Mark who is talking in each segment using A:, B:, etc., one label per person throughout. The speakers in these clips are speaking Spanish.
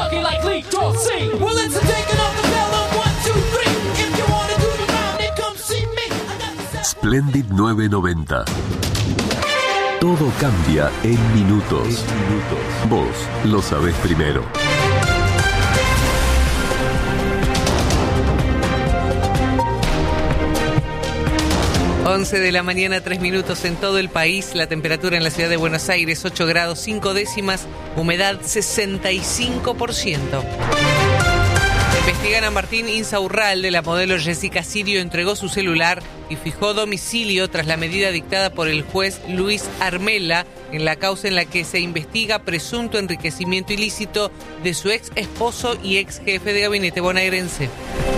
A: lucky like Lee Dorsey. Well, it's a taking off the bell on 1, 2, 3. If you wanna do the round, then come see me.
B: Splendid 990. Todo cambia en minutos. Vos lo sabés primero.
C: Once de la mañana, 3 minutos en todo el país. La temperatura en la ciudad de Buenos Aires, 8 grados 5 décimas, humedad 65%. Investigan a Martín Insaurralde. La modelo Jessica Sirio entregó su celular y fijó domicilio tras la medida dictada por el juez Luis Armela en la causa en la que se investiga presunto enriquecimiento ilícito de su ex esposo y ex jefe de gabinete bonaerense.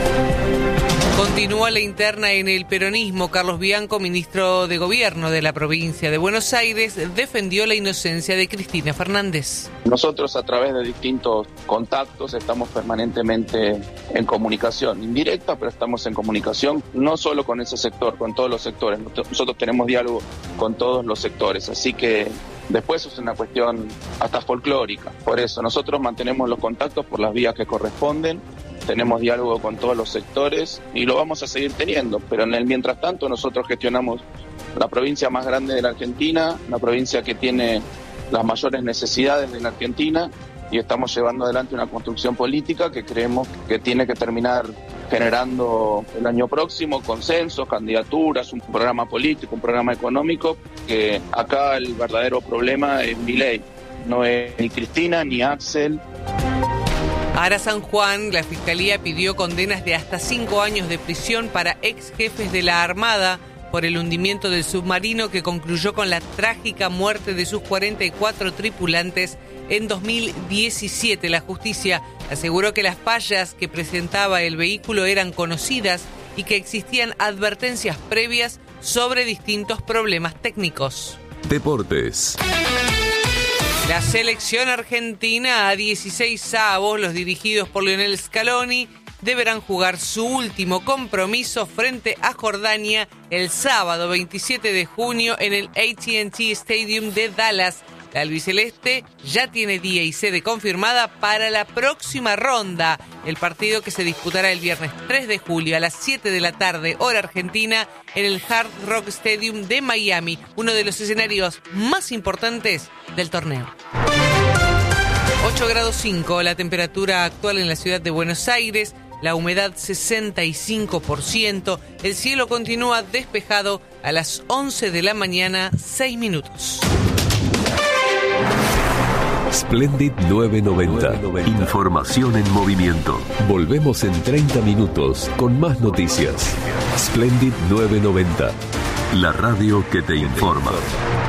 C: Continúa la interna en el peronismo. Carlos Bianco, ministro de Gobierno de la provincia de Buenos Aires, defendió la inocencia de Cristina Fernández.
D: Nosotros, a través de distintos contactos, estamos permanentemente en comunicación indirecta, pero estamos en comunicación no solo con ese sector, con todos los sectores. Nosotros tenemos diálogo con todos los sectores, así que después es una cuestión hasta folclórica. Por eso nosotros mantenemos los contactos por las vías que corresponden. Tenemos diálogo con todos los sectores y lo vamos a seguir teniendo, pero en el mientras tanto nosotros gestionamos la provincia más grande de la Argentina, la provincia que tiene las mayores necesidades de la Argentina, y estamos llevando adelante una construcción política que creemos que tiene que terminar generando el año próximo consensos, candidaturas, un programa político, un programa económico, que acá el verdadero problema es Milei, no es ni Cristina ni Axel.
C: Para San Juan, la Fiscalía pidió condenas de hasta 5 años de prisión para ex jefes de la Armada por el hundimiento del submarino que concluyó con la trágica muerte de sus 44 tripulantes en 2017. La justicia aseguró que las fallas que presentaba el vehículo eran conocidas y que existían advertencias previas sobre distintos problemas técnicos.
B: Deportes.
C: La selección argentina a 16 avos, los dirigidos por Lionel Scaloni, deberán jugar su último compromiso frente a Jordania el sábado 27 de junio en el AT&T Stadium de Dallas. La albiceleste ya tiene día y sede confirmada para la próxima ronda, el partido que se disputará el viernes 3 de julio a las 7 de la tarde, hora argentina, en el Hard Rock Stadium de Miami, uno de los escenarios más importantes del torneo. 8 grados 5, la temperatura actual en la ciudad de Buenos Aires, la humedad 65%, el cielo continúa despejado a las 11 de la mañana, 6 minutos.
B: Splendid 990. Información en movimiento. Volvemos en 30 minutos con más noticias. Splendid 990. La radio que te informa.